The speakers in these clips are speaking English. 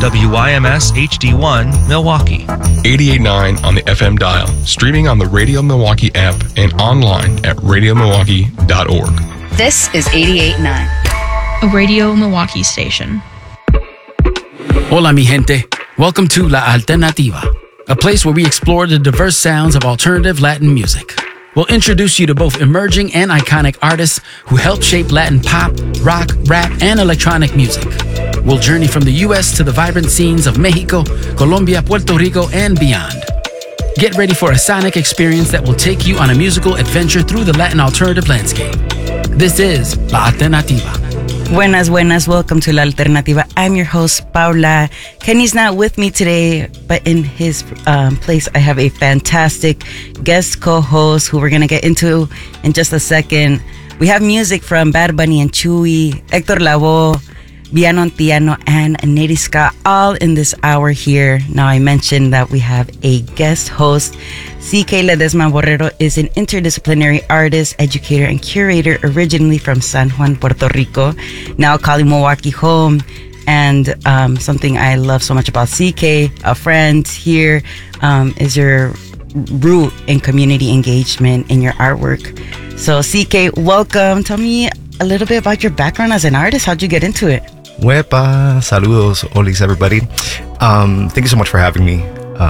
WYMS HD1, Milwaukee. 88.9 on the FM dial, streaming on the Radio Milwaukee app and online at radiomilwaukee.org. This is 88.9, a Radio Milwaukee station. Hola, mi gente. Welcome to La Alternativa, a place where we explore the diverse sounds of alternative Latin music. We'll introduce you to both emerging and iconic artists who helped shape Latin pop, rock, rap, and electronic music. We'll journey from the U.S. to the vibrant scenes of Mexico, Colombia, Puerto Rico, and beyond. Get ready for a sonic experience that will take you on a musical adventure through the Latin alternative landscape. This is La Alternativa. Buenas, buenas. Welcome to La Alternativa. I'm your host, Paula. Kenny's not with me today, but in his place, I have a fantastic guest co-host who we're going to get into in just a second. We have music from Bad Bunny and Chewy, Hector Lavoe, Viano Antiano, and Nady Scott, all in this hour here. Now, I mentioned that we have a guest host. CK Ledesma Borrero is an interdisciplinary artist, educator, and curator originally from San Juan, Puerto Rico, now calling Milwaukee home. And something I love so much about CK, a friend here, is your root in community engagement in your artwork. So CK, welcome. Tell me a little bit about your background as an artist. How'd you get into it? Wepa, saludos, olis, everybody. Thank you so much for having me.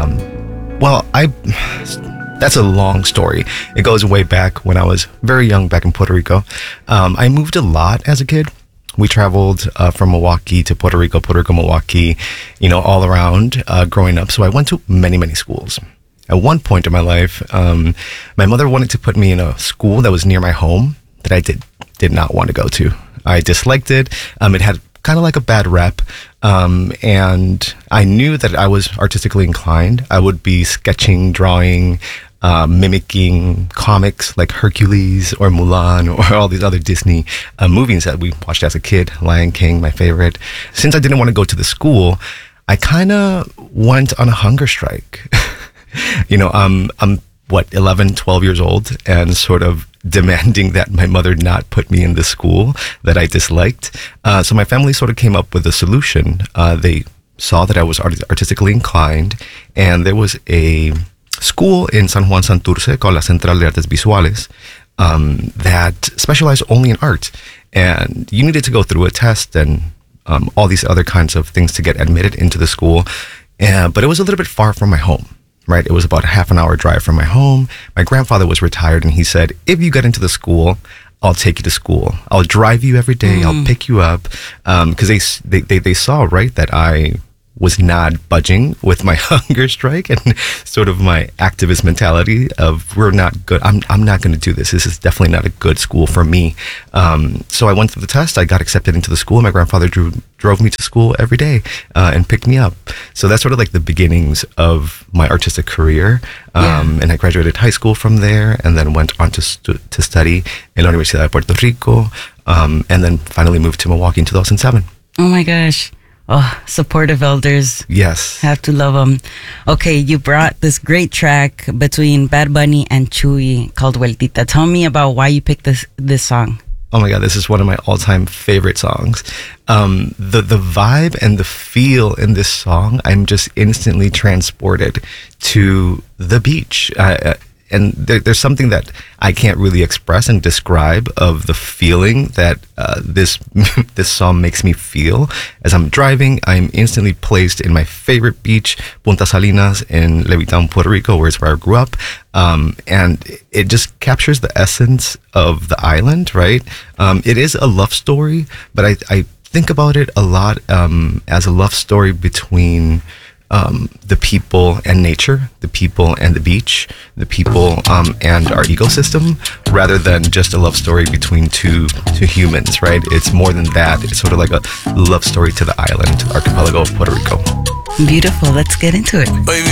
That's a long story. It goes way back when I was very young back in Puerto Rico. I moved a lot as a kid. We traveled from Milwaukee to Puerto Rico, Milwaukee, all around growing up. So I went to many, many schools. At one point in my life, my mother wanted to put me in a school that was near my home that I did not want to go to. I disliked it. It had kind of like a bad rep. And I knew that I was artistically inclined. I would be sketching, drawing, mimicking comics like Hercules or Mulan or all these other Disney movies that we watched as a kid. Lion King, my favorite. Since I didn't want to go to the school, I kind of went on a hunger strike. I'm 11, 12 years old and sort of demanding that my mother not put me in the school that I disliked. So my family sort of came up with a solution. They saw that I was artistically inclined, and there was a school in San Juan, Santurce called La Central de Artes Visuales that specialized only in art. And you needed to go through a test and all these other kinds of things to get admitted into the school. But it was a little bit far from my home. Right, it was about a half an hour drive from my home. My grandfather was retired, and he said, if you get into the school, I'll take you to school. I'll drive you every day. I'll pick you up. Because they saw, right, that I was not budging with my hunger strike and sort of my activist mentality of we're not good. I'm not going to do this. This is definitely not a good school for me. So I went through the test. I got accepted into the school. My grandfather drove me to school every day and picked me up. So that's sort of like the beginnings of my artistic career. And I graduated high school from there and then went on to study in La Universidad de Puerto Rico and then finally moved to Milwaukee in 2007. Oh my gosh. Oh, supportive elders. Yes. Have to love them. Okay, you brought this great track between Bad Bunny and Chewy called Vueltita. Tell me about why you picked this song. Oh my God, this is one of my all-time favorite songs. The vibe and the feel in this song, I'm just instantly transported to the beach. And there's something that I can't really express and describe of the feeling that this song makes me feel. As I'm driving, I'm instantly placed in my favorite beach, Punta Salinas in Levittown, Puerto Rico, where I grew up. And it just captures the essence of the island, right? It is a love story, but I think about it a lot as a love story between the people and nature, the people and the beach, the people and our ecosystem, rather than just a love story between two humans, right? It's more than that. It's sort of like a love story to the island, archipelago of Puerto Rico. Beautiful. Let's get into it.